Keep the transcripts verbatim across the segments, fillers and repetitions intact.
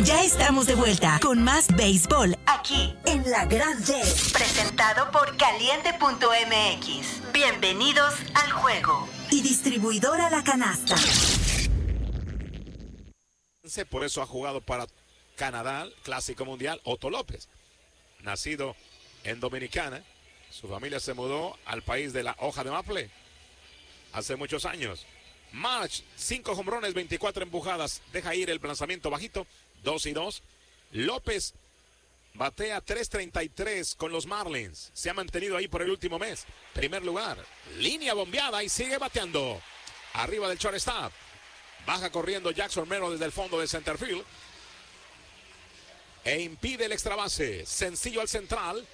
Ya estamos de vuelta con más béisbol aquí en La Grande. Presentado por Caliente punto M X. Bienvenidos al juego. Y distribuidora La Canasta. Por eso ha jugado para Canadá, Clásico Mundial, Otto López. Nacido en Dominicana, su familia se mudó al país de la hoja de maple hace muchos años. March, cinco jonrones, veinticuatro empujadas, deja ir el lanzamiento bajito, dos y dos. López batea tres treinta y tres con los Marlins, se ha mantenido ahí por el último mes. Primer lugar, línea bombeada y sigue bateando. Arriba del shortstop, baja corriendo Jackson Merrill desde el fondo de center field e impide el extra base. Sencillo al central.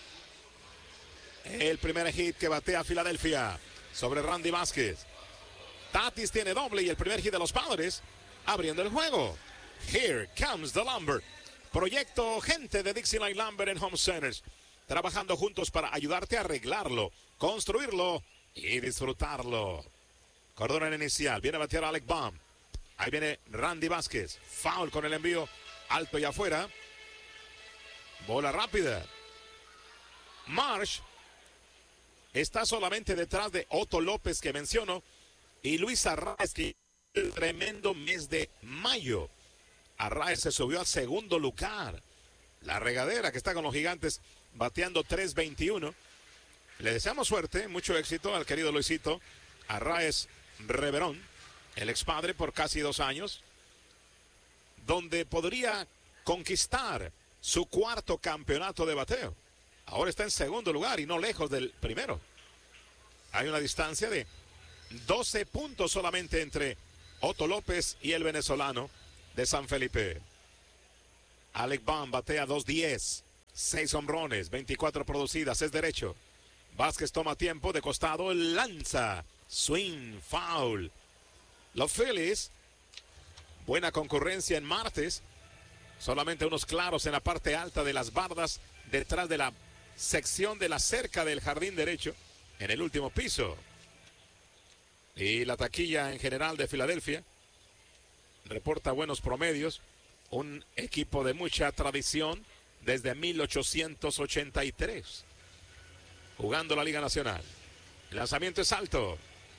El primer hit que batea Filadelfia sobre Randy Vázquez. Tatis tiene doble y el primer hit de los Padres abriendo el juego. Here comes the lumber. Proyecto gente de Dixieland Lumber and Home Centers, trabajando juntos para ayudarte a arreglarlo, construirlo y disfrutarlo. Cordón en inicial, viene a batear Alec Bohm. Ahí viene Randy Vázquez, foul con el envío alto y afuera. Bola rápida. Marsh está solamente detrás de Otto López, que menciono, y Luis Arraez, que el tremendo mes de mayo. Arraez se subió al segundo lugar. La regadera que está con los Gigantes bateando tres veintiuno. Le deseamos suerte, mucho éxito al querido Luisito Arraez Reverón, el expadre por casi dos años, donde podría conquistar su cuarto campeonato de bateo. Ahora está en segundo lugar y no lejos del primero. Hay una distancia de doce puntos solamente entre Otto López y el venezolano de San Felipe. Alec Bohm batea dos diez, seis honrones, veinticuatro producidas, es derecho. Vázquez toma tiempo de costado, lanza, swing, foul. Los Phillies, buena concurrencia en martes, solamente unos claros en la parte alta de las bardas, detrás de la sección de la cerca del jardín derecho, en el último piso. Y la taquilla en general de Filadelfia reporta buenos promedios, un equipo de mucha tradición desde mil ochocientos ochenta y tres, jugando la Liga Nacional. El lanzamiento es alto,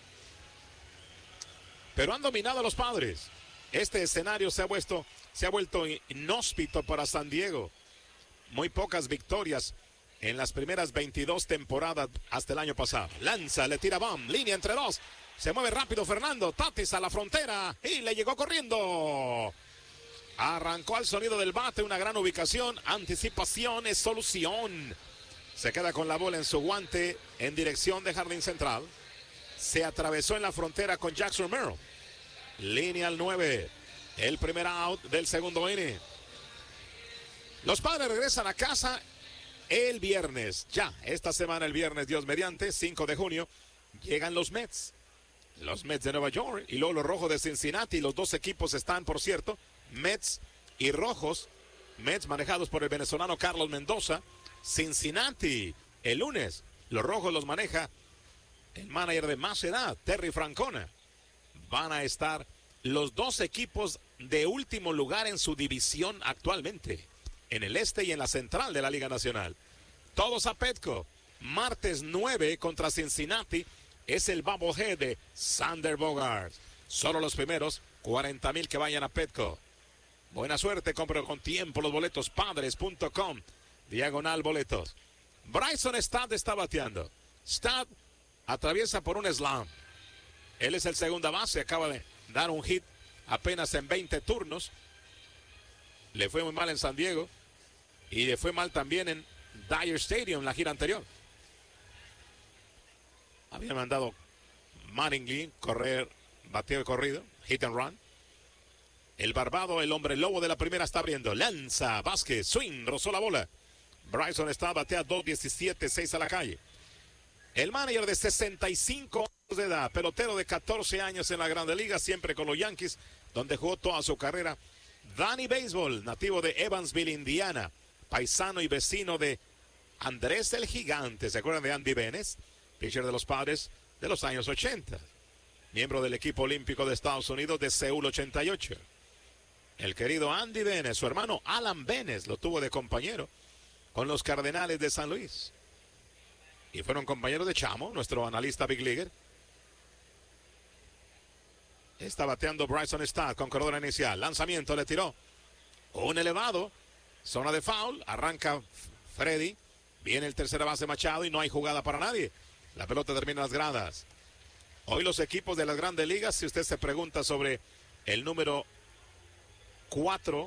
pero han dominado a los Padres. Este escenario se ha vuelto, se ha vuelto inhóspito para San Diego. Muy pocas victorias en las primeras veintidós temporadas hasta el año pasado. Lanza, le tira Bohm, línea entre dos. Se mueve rápido Fernando Tatis a la frontera y le llegó corriendo. Arrancó al sonido del bate, una gran ubicación, anticipación es solución. Se queda con la bola en su guante en dirección de jardín central. Se atravesó en la frontera con Jackson Merrill. Línea al nueve. El primer out del segundo inning. Los Padres regresan a casa el viernes. Ya, esta semana el viernes, Dios mediante, cinco de junio, llegan los Mets. Los Mets de Nueva York y luego los Rojos de Cincinnati. Los dos equipos están, por cierto, Mets y Rojos. Mets manejados por el venezolano Carlos Mendoza. Cincinnati el lunes. Los Rojos los maneja el manager de más edad, Terry Francona. Van a estar los dos equipos de último lugar en su división actualmente, en el este y en la central de la Liga Nacional. Todos a Petco. Martes nueve contra Cincinnati. Es el bobblehead de Sander Bogaerts. Solo los primeros cuarenta mil que vayan a Petco. Buena suerte, compre con tiempo los boletos. Padres punto com, diagonal boletos. Bryson Stott está bateando. Stott atraviesa por un slam. Él es el segunda base, acaba de dar un hit apenas en veinte turnos. Le fue muy mal en San Diego y le fue mal también en Dyer Stadium la gira anterior. Había mandado Mattingly correr, bateo de corrido, hit and run. El barbado, el hombre lobo de la primera está abriendo. Lanza, Vázquez, swing, rozó la bola. Bryson está batea dos diecisiete, seis a la calle. El manager de sesenta y cinco años de edad, pelotero de catorce años en la Grande Liga, siempre con los Yankees, donde jugó toda su carrera. Danny Baseball, nativo de Evansville, Indiana, paisano y vecino de Andrés el Gigante. ¿Se acuerdan de Andy Benes? Pitcher de los Padres de los años ochenta. Miembro del equipo olímpico de Estados Unidos de Seúl ochenta y ocho. El querido Andy Benes, su hermano Alan Benes, lo tuvo de compañero con los Cardenales de San Luis. Y fueron compañeros de Chamo, nuestro analista Big Leaguer. Está bateando Bryson Stott con corredor inicial. Lanzamiento, le tiró un elevado. Zona de foul. Arranca Freddy. Viene el tercera base Machado y no hay jugada para nadie. La pelota termina en las gradas. Hoy los equipos de las grandes ligas, si usted se pregunta sobre el número cuatro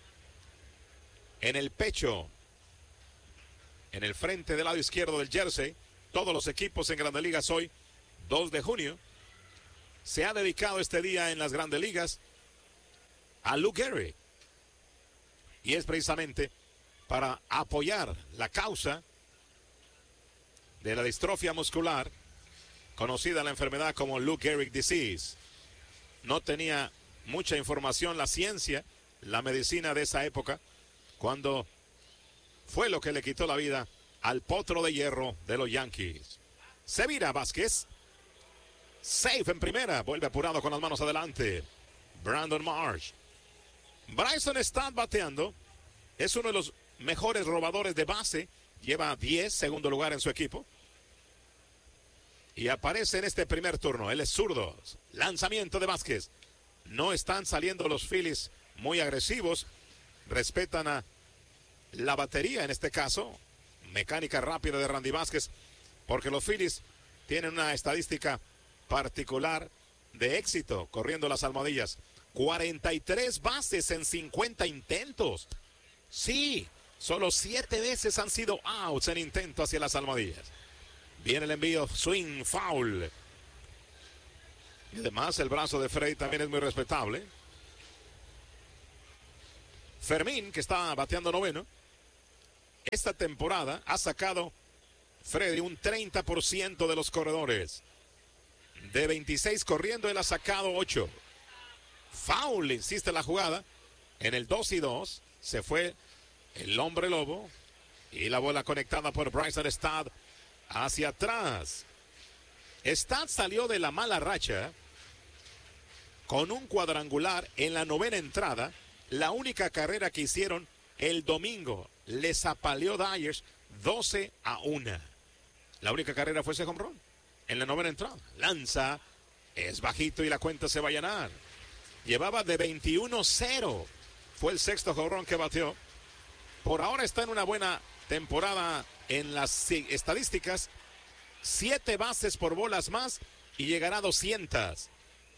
en el pecho, en el frente del lado izquierdo del jersey, todos los equipos en grandes ligas hoy, dos de junio, se ha dedicado este día en las grandes ligas a Lou Gehrig. Y es precisamente para apoyar la causa de la distrofia muscular, conocida la enfermedad como Lou Gehrig Disease. No tenía mucha información la ciencia, la medicina de esa época, cuando fue lo que le quitó la vida al potro de hierro de los Yankees. Se vira Vázquez. Safe en primera. Vuelve apurado con las manos adelante. Brandon Marsh. Bryson Stott bateando. Es uno de los mejores robadores de base. Lleva diez, segundo lugar en su equipo. Y aparece en este primer turno. Él es zurdo. Lanzamiento de Vázquez. No están saliendo los Phillies muy agresivos. Respetan a la batería en este caso. Mecánica rápida de Randy Vázquez. Porque los Phillies tienen una estadística particular de éxito corriendo las almohadillas. cuarenta y tres bases en cincuenta intentos. Sí, solo siete veces han sido outs en intento hacia las almohadillas. Viene el envío, swing, foul. Y además el brazo de Frey también es muy respetable. Fermín, que está bateando noveno, esta temporada ha sacado Freddy un treinta por ciento de los corredores. De veintiséis corriendo, él ha sacado ocho. Foul, insiste la jugada. En el dos y dos se fue el hombre lobo. Y la bola conectada por Bryson Stott hacia atrás. Stott salió de la mala racha con un cuadrangular en la novena entrada. La única carrera que hicieron el domingo. Les apaleó Dyers doce a uno. La única carrera fue ese home run en la novena entrada. Lanza, es bajito y la cuenta se va a llenar. Llevaba de veintiuno cero. Fue el sexto home run que batió. Por ahora está en una buena temporada en las estadísticas. Siete bases por bolas más y llegará a doscientas.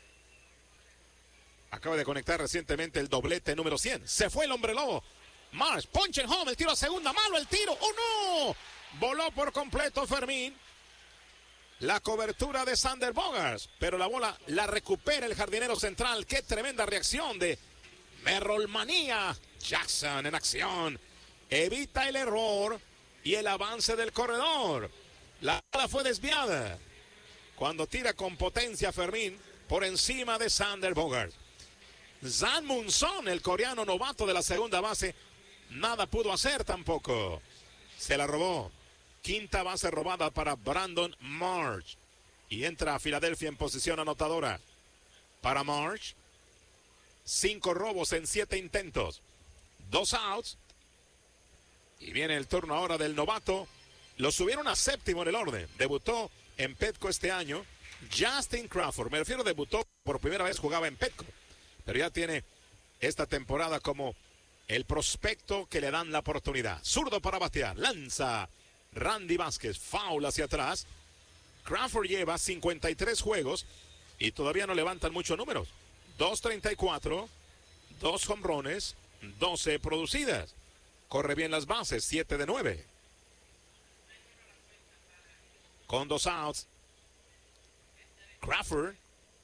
Acaba de conectar recientemente el doblete número cien. Se fue el hombre lobo. Marsh, ponche en home, el tiro a segunda, malo el tiro. ¡Oh no! Voló por completo Fermín. La cobertura de Xander Bogaerts, pero la bola la recupera el jardinero central. ¡Qué tremenda reacción de Merrolmanía! Jackson en acción. Evita el error y el avance del corredor. La bola fue desviada cuando tira con potencia Fermín por encima de Xander Bogaerts. Zan Munson, el coreano novato de la segunda base, nada pudo hacer tampoco. Se la robó. Quinta base robada para Brandon Marsh. Y entra a Filadelfia en posición anotadora. Para Marsh, cinco robos en siete intentos. Dos outs. Y viene el turno ahora del novato. Lo subieron a séptimo en el orden. Debutó en Petco este año. Justin Crawford. Me refiero, debutó por primera vez, jugaba en Petco. Pero ya tiene esta temporada como el prospecto que le dan la oportunidad. Zurdo para batear. Lanza Randy Vázquez. Foul hacia atrás. Crawford lleva cincuenta y tres juegos y todavía no levantan muchos números. dos treinta y cuatro, dos jonrones, doce producidas. Corre bien las bases, siete de nueve. Con dos outs. Crawford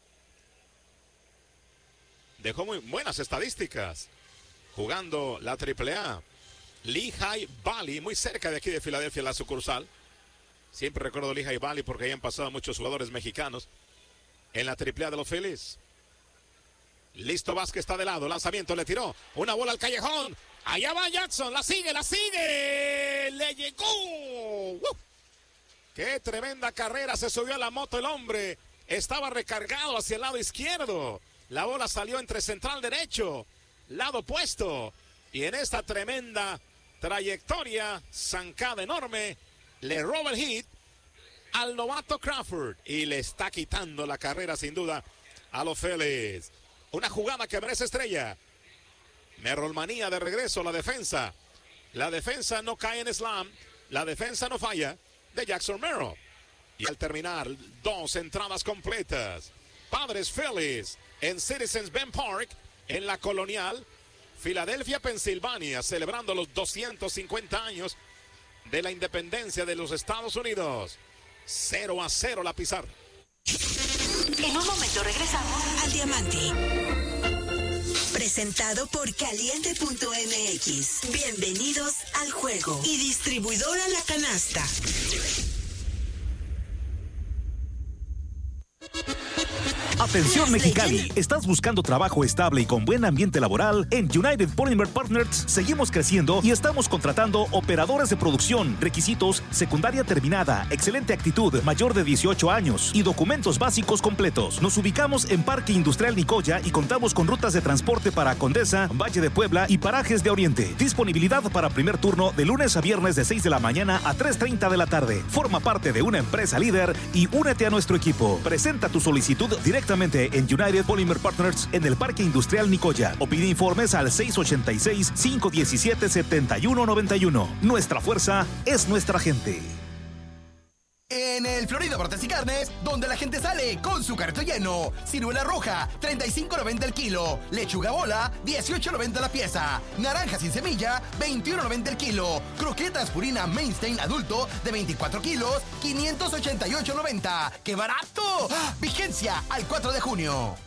dejó muy buenas estadísticas jugando la triple A. Lehigh Valley, muy cerca de aquí de Filadelfia, la sucursal. Siempre recuerdo Lehigh Valley porque ahí han pasado muchos jugadores mexicanos en la triple A de los Phillies. Listo, Vázquez está de lado, lanzamiento, le tiró una bola al callejón. Allá va Jackson, la sigue, la sigue. Le llegó. ¡Uh! Qué tremenda carrera, se subió a la moto el hombre. Estaba recargado hacia el lado izquierdo. La bola salió entre central derecho. lado opuesto. Y en esta tremenda trayectoria, zancada enorme, le roba el hit al novato Crawford y le está quitando la carrera sin duda a los Phillies. Una jugada que merece estrella. Merrolmanía de regreso a la defensa. La defensa no cae en slam. La defensa no falla de Jackson Merrill. Y al terminar, dos entradas completas. Padres Phillies en Citizens Bank Park, en la Colonial, Filadelfia, Pensilvania, celebrando los doscientos cincuenta años de la independencia de los Estados Unidos. cero a cero la pizarra. En un momento regresamos al Diamante. Presentado por Caliente punto M X. Bienvenidos al juego. Y distribuidora La Canasta. Atención Mexicali, ¿estás buscando trabajo estable y con buen ambiente laboral? En United Polymer Partners seguimos creciendo y estamos contratando operadores de producción. Requisitos: secundaria terminada, excelente actitud, mayor de dieciocho años y documentos básicos completos. Nos ubicamos en Parque Industrial Nicoya y contamos con rutas de transporte para Condesa, Valle de Puebla y Parajes de Oriente. Disponibilidad para primer turno de lunes a viernes de seis de la mañana a tres treinta de la tarde. Forma parte de una empresa líder y únete a nuestro equipo. Presenta tu solicitud directamente en United Polymer Partners en el Parque Industrial Nicoya o pide informes al seis ocho seis, cinco uno siete, siete uno nueve uno. Nuestra fuerza es nuestra gente. En el Florida Bartes y Carnes, donde la gente sale con su carrito lleno. Ciruela roja, treinta y cinco noventa el kilo. Lechuga bola, dieciocho noventa la pieza. Naranja sin semilla, veintiuno noventa el kilo. Croquetas Purina Mainstein adulto de veinticuatro kilos, quinientos ochenta y ocho noventa. ¡Qué barato! Vigencia al cuatro de junio.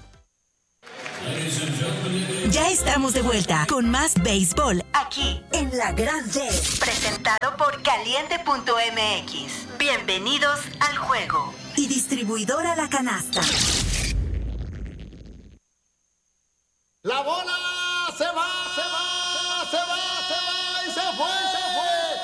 Ya estamos de vuelta con más béisbol aquí en La Gran Red, presentado por Caliente punto M X. Bienvenidos al juego. Y distribuidora La Canasta. La bola se va, se va, se va, se va y se fue.